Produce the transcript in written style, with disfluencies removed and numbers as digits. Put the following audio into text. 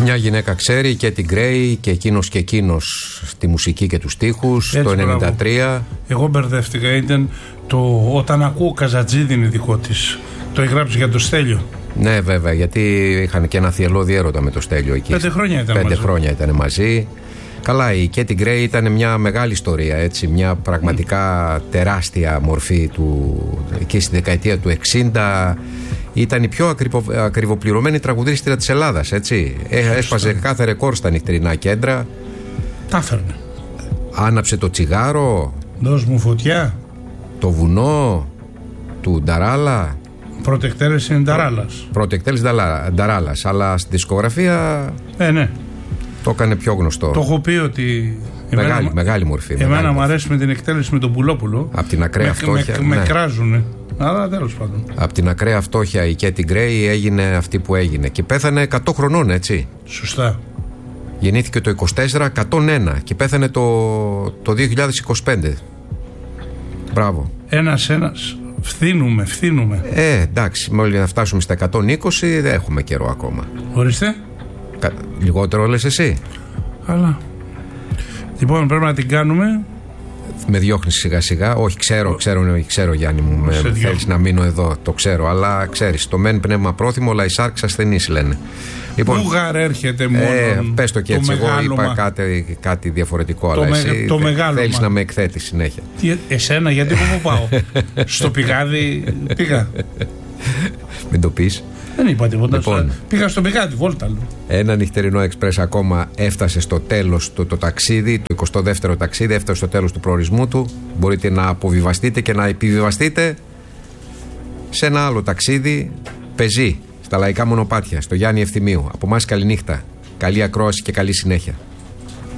Μια γυναίκα ξέρει και την Γκρέι και εκείνος και εκείνος τη μουσική και τους στίχους. Το 1993. Εγώ μπερδεύτηκα. Ήταν το όταν ακούω Καζατζίδη είναι δικό της. Το έγραψε για το Στέλιο. Ναι, βέβαια, γιατί είχαν και ένα θυελλώδη έρωτα με το Στέλιο εκεί. 5 χρόνια ήταν μαζί. 5 χρόνια ήταν μαζί. Καλά, η Κέτι Γκρέι ήταν μια μεγάλη ιστορία, έτσι, μια πραγματικά τεράστια μορφή του. Εκεί στη δεκαετία του 60 ήταν η πιο ακριβοπληρωμένη τραγουδίστρια της Ελλάδας, έτσι. Έσπαζε κάθε ρεκόρ στα νυχτερινά κέντρα. Τα έφερνε. Άναψε το τσιγάρο. Δώσ' μου φωτιά. Το βουνό του Νταράλα. Προτεκτέρες είναι Νταράλας. Προτεκτέρες Νταράλας, αλλά στη δισκογραφία ναι. Το έκανε πιο γνωστό. Το έχω πει ότι. Μεγάλη μορφή. Εμένα μου αρέσει με την εκτέλεση με τον Πουλόπουλο. Από την ακραία φτώχεια. Με κράζουνε. Αλλά τέλος πάντων. Από την ακραία φτώχεια η Κέτι Γκρέι έγινε αυτή που έγινε. Και πέθανε 100 χρονών, έτσι. Σωστά. Γεννήθηκε το 24, 101 και πέθανε το 2025. Μπράβο. Ένας. Φθήνουμε. Εντάξει, μόλις να φτάσουμε στα 120 δεν έχουμε καιρό ακόμα. Ορίστε. Λιγότερο λες εσύ. Αλλά. Λοιπόν, πρέπει να την κάνουμε. Με διώχνεις σιγά σιγά. Όχι, ξέρω Γιάννη μου. Θέλεις να μείνω εδώ, το ξέρω. Αλλά ξέρεις, το μεν πνεύμα πρόθυμο, αλλά η σάρξ ασθενής λένε. Λοιπόν, Ούγαρ έρχεται μόνο. Πες το και έτσι. Εγώ είπα κάτι διαφορετικό, αλλά εσύ θέλεις να με εκθέτεις συνέχεια. Εσένα, γιατί πού πάω. Στο πηγάδι πήγα. Μην το πεις. Δεν είπα τίποτα. Λοιπόν, πήγα στο πηγάδι, βόλτα. Ένα νυχτερινό εξπρές ακόμα έφτασε στο τέλος το ταξίδι, το 22ο ταξίδι, έφτασε στο τέλος του προορισμού του. Μπορείτε να αποβιβαστείτε και να επιβιβαστείτε σε ένα άλλο ταξίδι, πεζή, στα λαϊκά μονοπάτια, στο Γιάννη Ευθυμίου. Από εμάς καληνύχτα, καλή ακρόαση και καλή συνέχεια.